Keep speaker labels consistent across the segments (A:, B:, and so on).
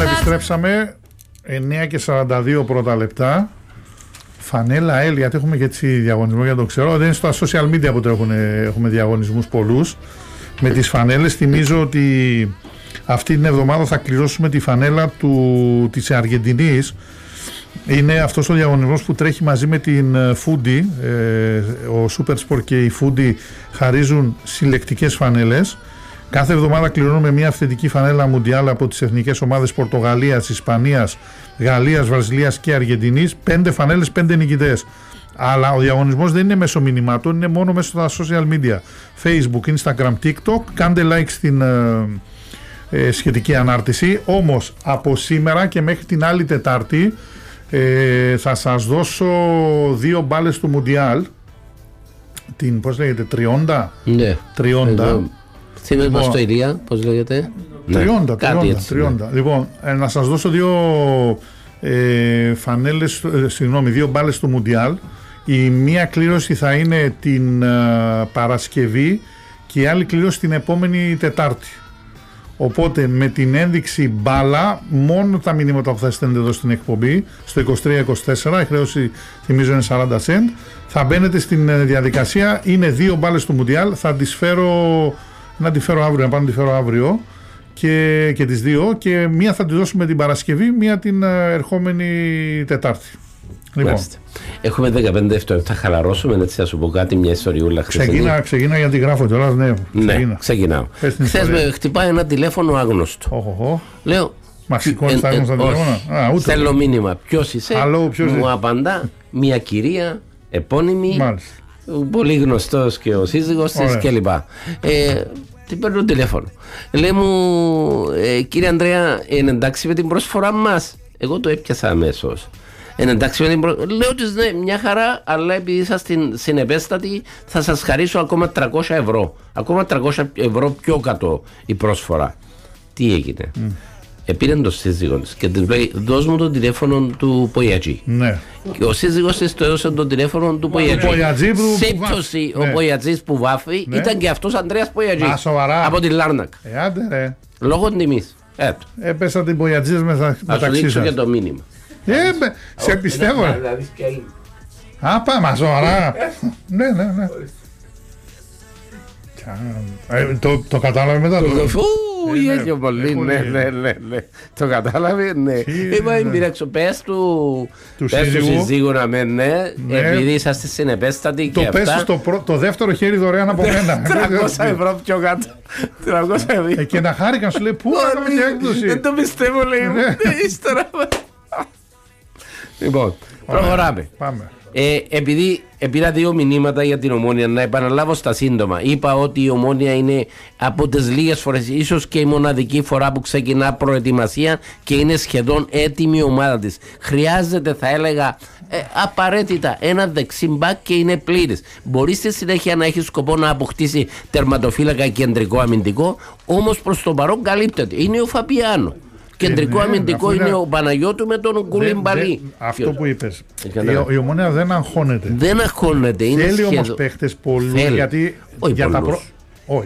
A: επιστρέψαμε. 9:42 πρώτα λεπτά. Φανέλα L, γιατί έχουμε και έτσι διαγωνισμό, για το ξέρω. Δεν είναι στα social media που έχουμε διαγωνισμούς πολλούς με τις φανέλες. Θυμίζω ότι αυτή την εβδομάδα θα κληρώσουμε τη φανέλα της Αργεντινής. Είναι αυτός ο διαγωνισμός που τρέχει μαζί με την Foodie. Ο Supersport και η Foodie χαρίζουν συλλεκτικές φανέλες. Κάθε εβδομάδα κληρώνουμε μια αυθεντική φανέλα Μουντιάλ από τις εθνικές ομάδες Πορτογαλίας, Ισπανίας, Γαλλίας, Βραζιλίας και Αργεντινής. 5 φανέλες, 5 νικητές. Αλλά ο διαγωνισμός δεν είναι μέσω μηνυμάτων, είναι μόνο μέσω στα social media. Facebook, Instagram, TikTok. Κάντε like στην σχετική ανάρτηση. Όμως από σήμερα και μέχρι την άλλη Τετάρτη θα σας δώσω 2 μπάλες του Μουντιάλ. Την, πώς λέγεται, Τριόντα.
B: Ναι.
A: Τριόντα.
B: Θύμες μας το Ηλία, πώς λέγεται.
A: Τριόντα. Λοιπόν, να σας δώσω 2 φανέλες, 2 μπάλες του Μουντιάλ. Η μία κλήρωση θα είναι την Παρασκευή και η άλλη κλήρωση την επόμενη Τετάρτη. Οπότε με την ένδειξη μπάλα, μόνο τα μηνύματα που θα στέλνετε εδώ στην εκπομπή, στο 2324, η χρέωση θυμίζω είναι 40 cent, θα μπαίνετε στην διαδικασία. Είναι 2 μπάλες του Μουντιάλ, θα τις φέρω, να τη φέρω αύριο και τις 2, και μία θα τη δώσουμε την Παρασκευή, μία την ερχόμενη Τετάρτη. Λοιπόν.
B: Έχουμε 15 δευτερόλεπτα, θα χαλαρώσουμε, έτσι θα σου πω κάτι, μια ιστοριούλα.
A: Ξεκίνα γιατί γράφω κιόλας.
B: Ναι, ξεκινάω. Χθες με χτυπάει ένα τηλέφωνο άγνωστο. Λέω,
A: μα σηκώνεις τα άγνωστα τηλέφωνα?
B: Στέλνω μήνυμα, ποιος είσαι? Μου απαντά μια κυρία επώνυμη, πολύ γνωστός και ο σύζυγος της κλπ. Την παίρνω τηλέφωνο. Λέει μου, κύριε Ανδρέα, είναι εντάξει με την προσφορά μας? Εγώ το έπιασα αμέσως. Εντάξει, λέω ότι ναι, μια χαρά, αλλά επειδή είσαστε συνεπέστατοι, θα σας χαρίσω ακόμα 300 ευρώ. Ακόμα 300 ευρώ πιο κάτω η πρόσφορα. Τι έγινε? Πήραν το σύζυγο της και της λέει, δώσ' μου το τηλέφωνο του Πογιατζή. Ναι. Και ο σύζυγος της το έδωσε το τηλέφωνο του Πογιατζή. Σε πτώση ο Πογιατζής που βάφει ήταν και αυτός Ανδρέας Πογιατζής από την Λάρνακα. Λόγω τιμής.
A: Έπεσα την Πογιατζής μεταξύ σας.
B: Θα σου δείξω και το μήνυμα.
A: Σε πιστεύω. Πάμε σοβαρά. Ναι. Το κατάλαβε μετά?
B: Γέλιο πολύ, ναι. Το κατάλαβε, ναι. Είπα, εμπειρέξω, πες του συζύγου να μένει, επειδή είσαστε συνεπέστατοι και αυτά.
A: Το πες το δεύτερο χέρι δωρεάν από μένα.
B: 300 ευρώ πιο κάτω.
A: Και να χάρηκαν, σου λέει, πού έκαμε την έκδοση?
B: Δεν το πιστεύω, λέει. Ύστερα. Λοιπόν, προχωράμε.
A: Πάμε.
B: Επειδή πήρα 2 μηνύματα για την Ομόνοια, να επαναλάβω στα σύντομα. Είπα ότι η Ομόνοια είναι από τις λίγες φορές, ίσως και η μοναδική φορά που ξεκινά προετοιμασία και είναι σχεδόν έτοιμη η ομάδα της. Χρειάζεται, θα έλεγα, απαραίτητα ένα δεξιμπάκ και είναι πλήρης. Μπορεί στη συνέχεια να έχει σκοπό να αποκτήσει τερματοφύλακα κεντρικό αμυντικό, όμως προς το παρόν καλύπτεται. Είναι ο Φαπιάνο. Κεντρικό αμυντικό είναι ο Παναγιώτου με τον Κουλιμπαλί.
A: Αυτό που είπες. Η Ομόνοια δεν αγχώνεται.
B: Δεν αγχώνεται.
A: Θέλει όμως παίχτες πολλούς. Γιατί για τα όχι.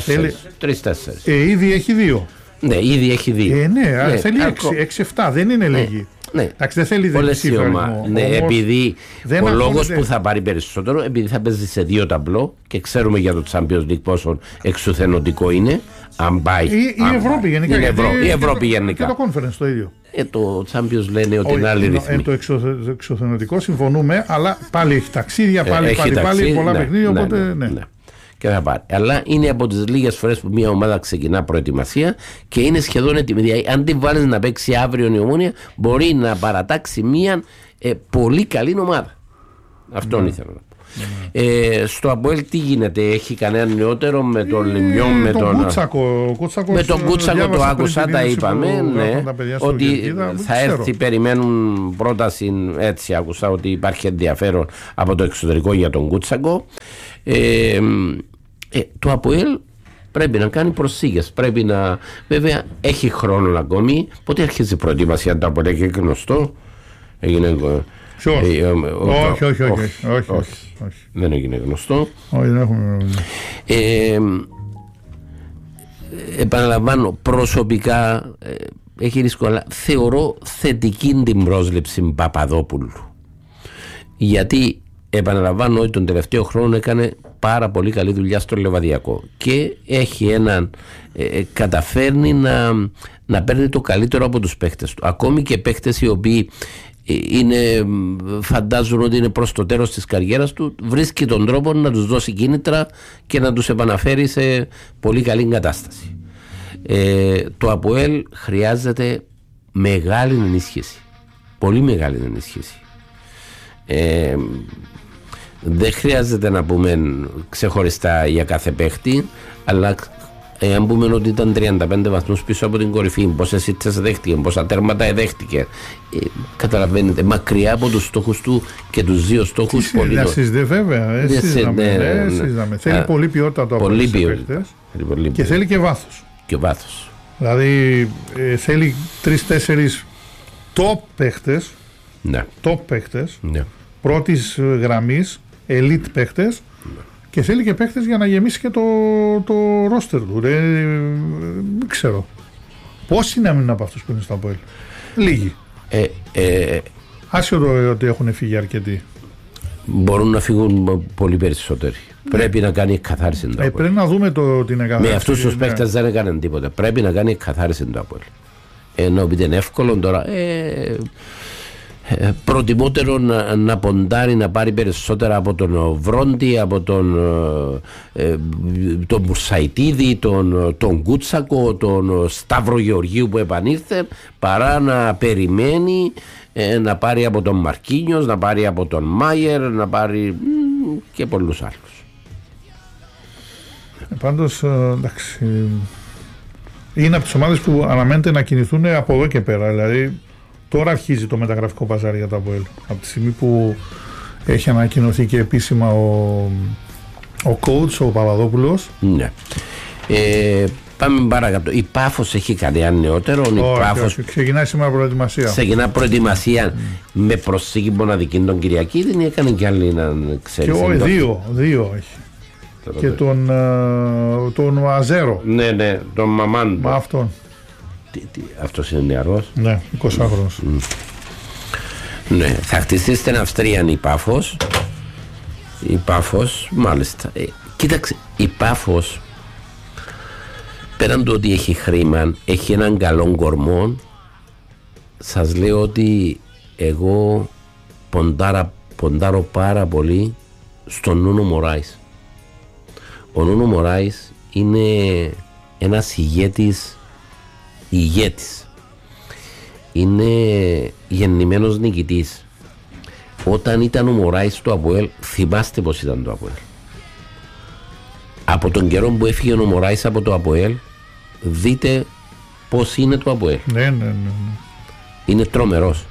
B: 3-4.
A: Ήδη έχει 2.
B: Ναι, ήδη έχει 2.
A: Ναι, θέλει 6-7. Δεν είναι λίγοι.
B: Ναι.
A: Δεν θέλει
B: δεξίφραγμα. Ναι, επειδή ο λόγος που θα πάρει περισσότερο, επειδή θα παίζει σε 2 ταμπλό και ξέρουμε για το Champions League πόσο εξουθενωτικό είναι. Αν πάει.
A: Η Ευρώπη γενικά.
B: Η Ευρώπη γενικά.
A: Και το Conference το ίδιο.
B: Το Champions λένε ότι είναι άλλη ρυθμή.
A: Το εξουθενωτικό συμφωνούμε, αλλά πάλι έχει ταξίδια, πάλι πολλά παιχνίδια. Οπότε ναι.
B: Και θα πάρει. Αλλά είναι από τις λίγες φορές που μια ομάδα ξεκινά προετοιμασία και είναι σχεδόν έτοιμη. Αν την βάλεις να παίξει αύριο η Ομόνοια, μπορεί να παρατάξει μια πολύ καλή ομάδα. Αυτόν ήθελα να πω. Στο Αποέλ τι γίνεται, έχει κανένα νεότερο με τον Λιμιό, με τον Κούτσακο, το άκουσα, τα είπαμε, ναι, ότι θα έρθει, περιμένουν πρόταση, έτσι άκουσα ότι υπάρχει ενδιαφέρον από το εξωτερικό για τον Κούτσακο. Το Αποέλ πρέπει να κάνει προσήγες, πρέπει να, βέβαια έχει χρόνο ακόμη. Πότε αρχίζει η προετοιμασία του Αποέλ, έχει γνωστό? Έγινε όχι. Δεν έγινε γνωστό.
A: Όχι, δεν έχουμε.
B: Επαναλαμβάνω, προσωπικά έχει ρίσκο, αλλά θεωρώ θετική την πρόσληψη Παπαδόπουλου. Γιατί επαναλαμβάνω ότι τον τελευταίο χρόνο έκανε πάρα πολύ καλή δουλειά στο Λεβαδιακό και έχει καταφέρνει να παίρνει το καλύτερο από τους παίχτες του. Ακόμη και παίχτες οι οποίοι φαντάζουν ότι είναι προς το τέλος της καριέρας του, βρίσκει τον τρόπο να τους δώσει κίνητρα και να τους επαναφέρει σε πολύ καλή κατάσταση. Το ΑΠΟΕΛ χρειάζεται μεγάλη ενίσχυση, πολύ μεγάλη ενίσχυση. Δεν χρειάζεται να πούμε ξεχωριστά για κάθε παίχτη, αλλά αν πούμε ότι ήταν 35 βαθμούς πίσω από την κορυφή, πόσες ήττες δέχτηκε, πόσα τέρματα δέχτηκε, καταλαβαίνετε, μακριά από τους στόχους του και τους δύο στόχους πολύ.
A: Βέβαια, συζητάμε. Θέλει πολύ ποιότητα το ΑΠΟΕΛ σε παίχτες και θέλει και βάθος. Δηλαδή θέλει 3-4 top παίχτες, πρώτης γραμμής, elite παίχτες, και θέλει και παίχτες για να γεμίσει και το ρόστερ του. Δεν ξέρω. Πόσοι να μείνουν από αυτούς που είναι στο ΑΠΟΕΛ? Λίγοι. Άσχετο ότι έχουν φύγει αρκετοί.
B: Μπορούν να φύγουν πολύ περισσότεροι. Πρέπει να κάνει εκκαθάριση το ΑΠΟΕΛ.
A: Πρέπει να δούμε την εκκαθάριση.
B: Με αυτούς τους παίχτες δεν έκανε τίποτα. Πρέπει να κάνει εκκαθάριση το ΑΠΟΕΛ. Ενώ πείτε είναι εύκολο τώρα. Προτιμότερο να ποντάρει, να πάρει περισσότερα από τον Βρόντι, από τον Μπουρσαϊτίδη, τον Κούτσακο, τον Σταύρο Γεωργίου που επανήρθε, παρά να περιμένει να πάρει από τον Μαρκίνιος, να πάρει από τον Μάιερ, να πάρει και πολλούς άλλους.
A: Πάντως, εντάξει, είναι από τις ομάδες που αναμένεται να κινηθούν από εδώ και πέρα. Δηλαδή τώρα αρχίζει το μεταγραφικό παζάρι για το ΑΠΟΕΛ. Από τη στιγμή που έχει ανακοινωθεί και επίσημα ο coach, ο Παπαδόπουλος.
B: Ναι. Πάμε παρακάτω. Η Πάφος έχει κάτι νεότερο.
A: Ξεκινάει σήμερα προετοιμασία.
B: Ξεκινά προετοιμασία με προσήκη μοναδική τον Κυριακίδη ή έκανε κι άλλη να ξέρει?
A: Και δύο έχει. Και τον Αζέρο.
B: Ναι, τον Μαμάντο.
A: Αυτόν.
B: Αυτός είναι νεαρός.
A: Ναι, 20χρονος.
B: Ναι, θα χτιστεί στην Αυστρία η Πάφος. Η Πάφος, μάλιστα. Κοίταξε, η Πάφος, πέραν του ότι έχει χρήμα, έχει έναν καλό κορμό. Σας λέω ότι εγώ ποντάρω πάρα πολύ στον Νούνο Μωράης. Ο Νούνο Μωράης είναι ένας ηγέτης. Είναι γεννημένος νικητής. Όταν ήταν ο Μωράης στο ΑΠΟΕΛ, θυμάστε πως ήταν το ΑΠΟΕΛ. Από τον καιρό που έφυγε ο Μωράης από το ΑΠΟΕΛ, δείτε πως είναι το ΑΠΟΕΛ.
A: Ναι.
B: Είναι τρομερός.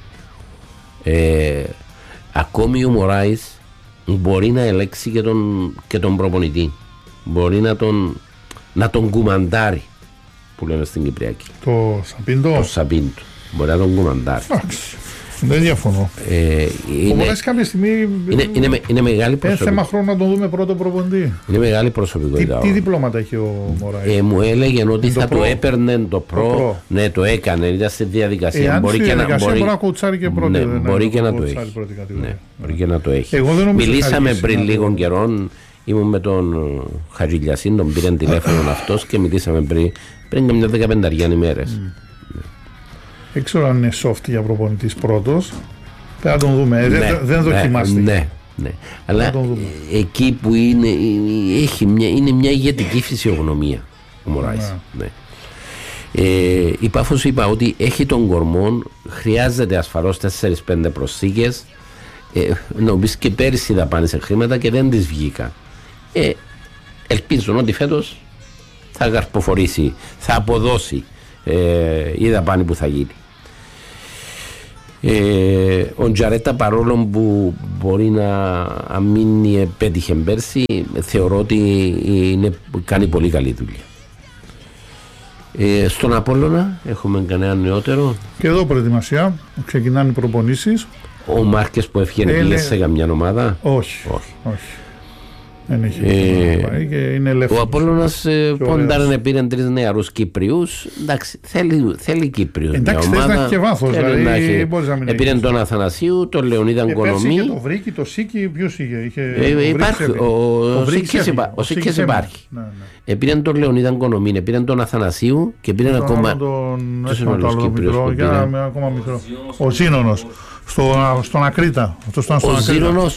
B: Ακόμη ο Μωράης μπορεί να ελέξει και τον προπονητή. Μπορεί να τον κουμαντάρει, που λένε στην Κυπριακή.
A: Το Σαπίντο.
B: Μπορεί να τον κουμαντάρει.
A: Δεν διαφωνώ. Όμως κάποια στιγμή
B: είναι μεγάλη προσωπικότητα.
A: Είναι θέμα χρόνου να τον δούμε πρώτο προπονητή.
B: Είναι μεγάλη προσωπικότητα.
A: Τι διπλώματα έχει ο Μωράης?
B: Μου έλεγε ότι θα το έπαιρνε το προ. Ναι, το έκανε. Ήταν στη διαδικασία.
A: Μπορεί να κουτσάρει και πρώτη.
B: Μπορεί και να το έχει. Μπορεί και να το έχει. Μιλήσαμε πριν λίγων καιρών. Ήμουν με τον Χατζηλιασίν, τον πήρε τηλέφωνο αυτός και μιλήσαμε πριν και μια 15 ημέρες.
A: Δεν ξέρω αν είναι soft για προπονητής πρώτος. Πρέπει να τον δούμε. Δεν δοκιμάστηκε.
B: Ναι. Αλλά εκεί που είναι μια ηγετική φυσιογνωμία ο Μωράης. Ναι. Η Πάφος είπα ότι έχει τον κορμό, χρειάζεται ασφαλώς 4-5 προσθήκες. Νομίζω και πέρυσι δαπάνησε χρήματα και δεν τις βγήκαν. Ελπίζω ότι φέτος θα καρποφορήσει, θα αποδώσει η δαπάνη που θα γίνει. Ο Τζαρέτα, παρόλο που μπορεί να μην πέτυχε πέρσι, θεωρώ ότι κάνει πολύ καλή δουλειά. Στον Απόλλωνα έχουμε κανένα νεότερο?
A: Και εδώ προετοιμασία, ξεκινάνε οι προπονήσεις.
B: Ο Μάρκες που έφυγε πήγε σε καμιά ομάδα?
A: Όχι. Δεν έχει και είναι ελεύθερος.
B: Ο Απόλλωνας πόνταρε πήρε 3 νεαρούς Κύπριους. Εντάξει, θέλει Κύπριους.
A: Εντάξει, θες να έχει και βάθος. Δηλαδή,
B: πήρε τον Αθανασίου, τον Λεωνίδα Γκονομή.
A: Και το Βρίκη, το Σίκη, ποιος είχε.
B: Υπάρχει. Ο Σίκης υπάρχει. Πήρε τον Λεωνίδα Γκονομή, πήρε τον Αθανασίου και πήρε ακόμα.
A: Ποιος είναι ο άλλος Κύπριος που πήρε. Ακόμα μικρό. Ο Ζήνονος. Στον Ακρίτα.
B: Ο Ζήνονος.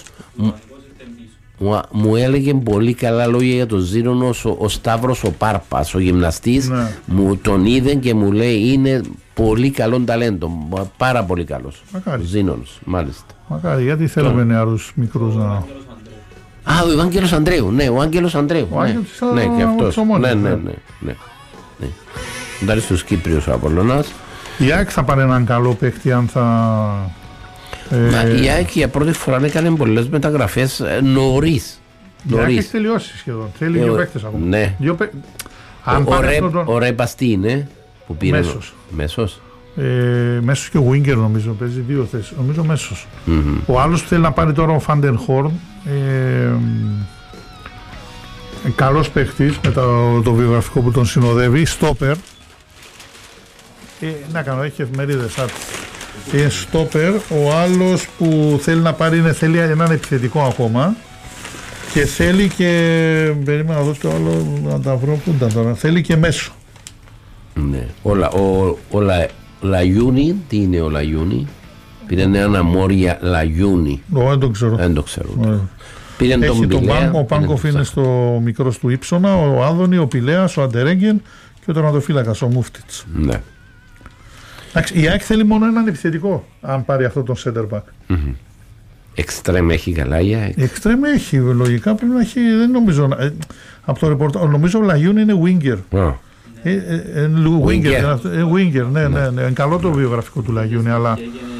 B: Μου έλεγε πολύ καλά λόγια για τον Ζήνονο ο Σταύρος ο Πάρπας, ο γυμναστής.
A: Ναι.
B: Μου τον είδε και μου λέει είναι πολύ καλό ταλέντο, πάρα πολύ καλός. Ο Ζήνονος, μάλιστα.
A: Μακάρι, γιατί θέλουμε νεαρούς μικρούς να...
B: Ο Ευάγγελος Ανδρέου, ναι, ο Άγγελος Ανδρέου. Ναι, και αυτός. Ναι. Ντάρει στους Κύπριους ο Απολλωνάς.
A: Η ΑΕΚ θα πάρει έναν καλό παίκτη αν θα...
B: Η ΑΕΚ για πρώτη φορά έκανε πολλές μεταγραφές νωρίς.
A: Η ΑΕΚ έχει τελειώσει σχεδόν. Θέλει δύο παίκτες ακόμα.
B: Ναι. Ο Ρέπας τι είναι που πήρε. Μέσος.
A: Μέσος και ο Winger νομίζω παίζει δύο θέσεις. Νομίζω μέσος. Ο άλλος που θέλει να πάρει τώρα ο Φάντεν Χόρν. Καλός παίκτης με το βιογραφικό που τον συνοδεύει. Στόπερ. Να κάνω, έχει εφημερίδες. Είναι στόπερ. Ο άλλος που θέλει να πάρει θέλει έναν επιθετικό ακόμα και θέλει και περίμενα να δω το άλλο να τα βρω που ήταν τώρα. Θέλει και μέσο.
B: Ναι. Ο Λαγιούνι, τι είναι ο Λαγιούνι? Πήρε ένα Μόρια Λαγιούνι.
A: Δεν το ξέρω. Έχει τον Πάγκο, ο Πάγκοφ είναι στο μικρό του Ήψονα, ο Άδωνη, ο Πηλέας, ο Αντερέγγεν και ο τερματοφύλακας, ο Μούφτιτς.
B: Ναι.
A: Η ΑΕΚ θέλει μόνο έναν επιθετικό, αν πάρει αυτό τον center back.
B: Εξτρέμ έχει καλά η ΑΕΚ.
A: Εξτρέμ έχει, λογικά πρέπει να έχει, δεν νομίζω. Από το ρεπορτάζ, νομίζω ο Λαγιούν είναι winger. Winger, ναι. Καλό το βιογραφικό του Λαγιούν, αλλά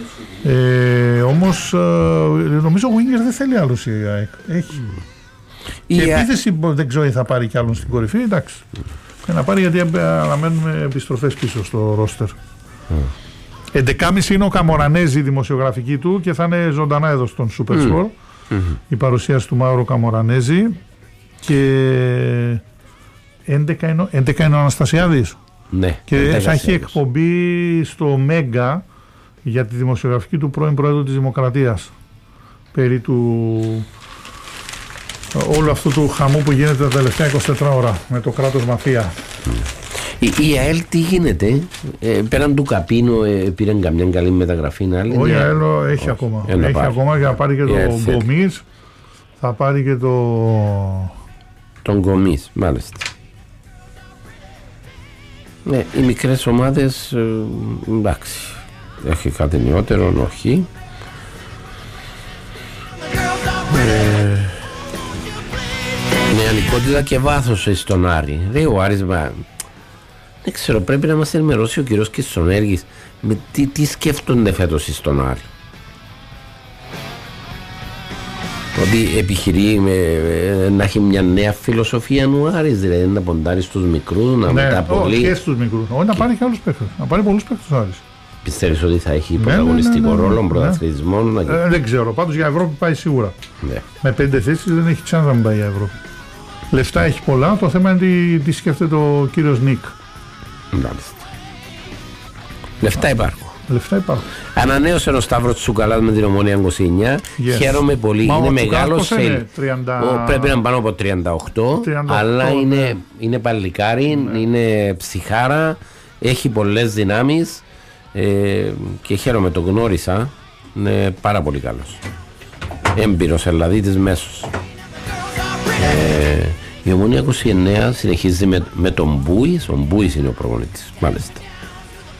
A: όμως νομίζω ο winger δεν θέλει άλλος η ΑΕΚ. Έχει. Η επίθεση δεν ξέρω αν θα πάρει κι άλλον στην κορυφή, εντάξει. Να πάρει γιατί αναμένουμε επιστροφές πίσω στο ρόστερ. 11.30 είναι ο Καμορανέζη, η δημοσιογραφική του, και θα είναι ζωντανά εδώ στον Super Sport η παρουσίαση του Μάουρο Καμορανέζη. Και 11 είναι ο Αναστασιάδης.
B: Ναι,
A: και θα έχει εκπομπή στο Μέγκα για τη δημοσιογραφική του πρώην Πρόεδρου της Δημοκρατίας περί του όλου αυτού του χαμού που γίνεται τα τελευταία 24 ώρα με το κράτος μαφία.
B: Η ΑΕΛ τι γίνεται, πέραν του Καπίνου πήραν καμιά καλή μεταγραφή?
A: Όχι, η ΑΕΛ έχει ακόμα. Έχει ακόμα για να πάρει και το Γκομής. Θα πάρει και
B: τον Γκομής, μάλιστα. Ναι, οι μικρές ομάδες, εντάξει, έχει κάτι νεότερο, όχι. Νεανικότητα και βάθος στον Άρη. Ρε ο Άρης, δεν ξέρω, πρέπει να μας ενημερώσει ο κύριος Κισονέργης με τι σκέφτονται φέτος στον Άρη. Ότι επιχειρεί να έχει μια νέα φιλοσοφία ο Άρης, δηλαδή να ποντάρει στους μικρούς, να μεταπολεί.
A: Και στους μικρούς, όχι να πάρει και άλλους παίκτες, να πάρει πολλούς παίκτες ο Άρης.
B: Πιστεύεις ότι θα έχει πρωταγωνιστικό ρόλο, πρωταθλητισμό?
A: Δεν ξέρω, πάντως για Ευρώπη πάει σίγουρα. Με 5 θέσεις δεν έχει chance να μην πάει για Ευρώπη. Λεφτά έχει πολλά, το θέμα είναι τι σκέφτεται ο κύριος Νίκ.
B: Λεφτά υπάρχουν.
A: Ανανέωσε
B: ο Σταύρος Τσουκαλάς με την Ομόνια 29. Χαίρομαι πολύ. Είναι μεγάλο σελ. Πρέπει να είναι πάνω από 38, αλλά είναι παλικάρι, είναι ψυχάρα, έχει πολλές δυνάμεις και χαίρομαι, το γνώρισα. Είναι πάρα πολύ καλός. Έμπειρος Ελλαδίτης μέσος. Η Ομόνια 29 συνεχίζει με τον Μπούις. Ο Μπούις είναι ο προπονητής, μάλιστα.